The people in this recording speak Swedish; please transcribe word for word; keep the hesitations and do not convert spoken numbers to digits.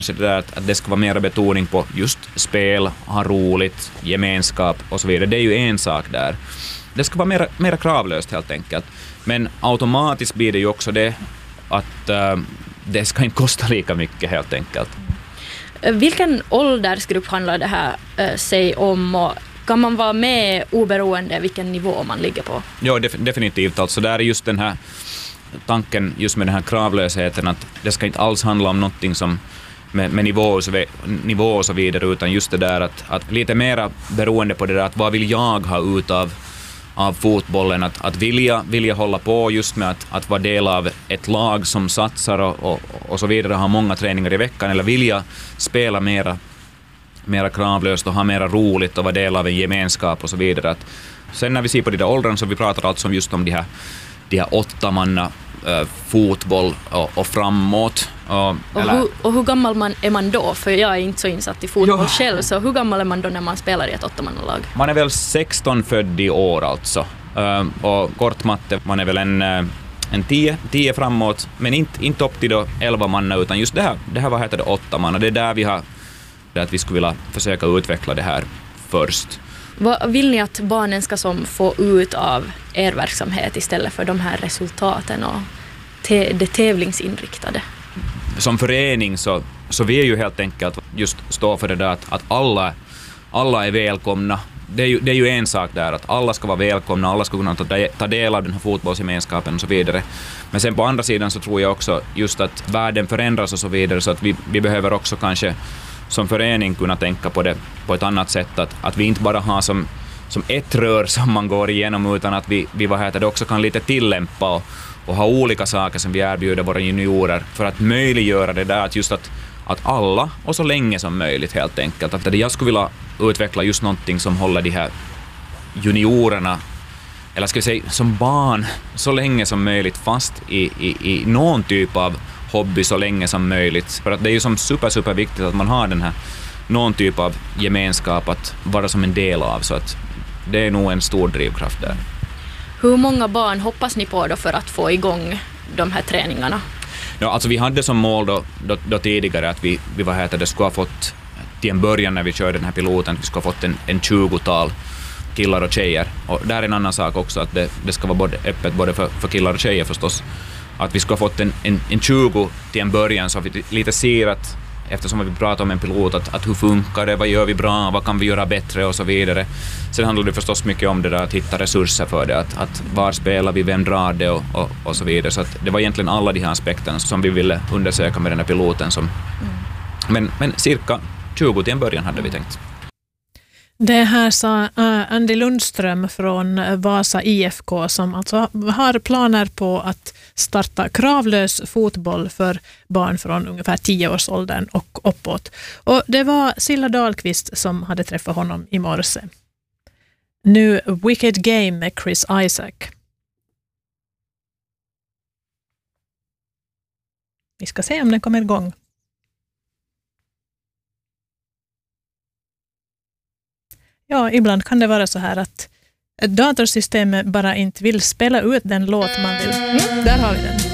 Så det där att, att det ska vara mer betoning på just spel, ha roligt, gemenskap och så vidare. Det är ju en sak där. Det ska vara mer, mer kravlöst helt enkelt. Men automatiskt blir det ju också det att uh, det ska inte kosta lika mycket helt enkelt. Vilken åldersgrupp handlar det här uh, sig om, och kan man vara med oberoende vilken nivå man ligger på? Ja, def- definitivt. Alltså där är just den här tanken just med den här kravlösheten att det ska inte alls handla om någonting som med, med nivå, och så, nivå och så vidare, utan just det där att, att lite mera beroende på det där att vad vill jag ha ut av, av fotbollen, att, att vilja, vilja hålla på just med att, att vara del av ett lag som satsar och, och, och så vidare, ha många träningar i veckan, eller vilja spela mera, mera kravlöst och ha mera roligt och vara del av en gemenskap och så vidare. Att, sen när vi ser på de där åldern så vi pratar alltså om just om de här de här åtta manna äh, fotboll och, och framåt. Och, och, eller, hur, och hur gammal man är man då? För jag är inte så insatt i fotboll ja. själv, så hur gammal är man då när man spelar i ett åttamannalag? Man är väl sexton född i år alltså. Uh, och kort matte, man är väl en, uh, en tio, tio framåt, men inte, inte upp till då elva manna, utan just det här, det här vad heter det, åtta manna. Det är där vi har, det att vi skulle vilja försöka utveckla det här först. Vad vill ni att barnen ska som få ut av er verksamhet istället för de här resultaten och te- det tävlingsinriktade? Som förening så, så vi är ju helt enkelt just stå för det där att, att alla, alla är välkomna. Det är, ju, det är ju en sak där, att alla ska vara välkomna, alla ska kunna ta, ta del av den här fotbollsgemenskapen och så vidare. Men sen på andra sidan så tror jag också just att världen förändras och så vidare, så att vi, vi behöver också kanske som förening kunna tänka på det på ett annat sätt, att, att vi inte bara har som, som ett rör som man går igenom, utan att vi, vi vad heter det, också kan lite tillämpa och, och ha olika saker som vi erbjuder våra juniorer för att möjliggöra det där, att just att, att alla och så länge som möjligt helt enkelt. Att jag skulle vilja utveckla just någonting som håller de här juniorerna, eller ska vi säga som barn, så länge som möjligt fast i, i, i någon typ av hobby så länge som möjligt. För att det är ju som super, super viktigt att man har den här någon typ av gemenskap att vara som en del av, så att det är nog en stor drivkraft där. Hur många barn hoppas ni på då för att få igång de här träningarna? Ja, alltså vi hade som mål då, då, då tidigare att vi, vi vad heter det, skulle ha fått till en början när vi körde den här piloten, att vi skulle ha fått en, en tjugotal killar och tjejer. Och där är en annan sak också, att det, det ska vara både öppet både för, för killar och tjejer förstås. Att vi ska ha fått en, en, en tjugo till en början, så vi lite ser att eftersom vi pratar om en pilot, att, att hur funkar det, vad gör vi bra, vad kan vi göra bättre och så vidare. Sen handlar det förstås mycket om det där att hitta resurser för det, att, att var spelar vi, vem drar det och, och, och så vidare. Så att det var egentligen alla de här aspekterna som vi ville undersöka med den här piloten. Som, mm. men, men cirka tjugo till en början hade vi tänkt. Det här sa Andy Lundström från Vasa I F K, som alltså har planer på att starta kravlös fotboll för barn från ungefär tio-årsåldern och uppåt. Och det var Silla Dahlqvist som hade träffat honom i morse. Nu Wicked Game med Chris Isaac. Vi ska se om den kommer igång. Ja, ibland kan det vara så här att ett datorsystem bara inte vill spela ut den låt man vill. Mm, där har vi den.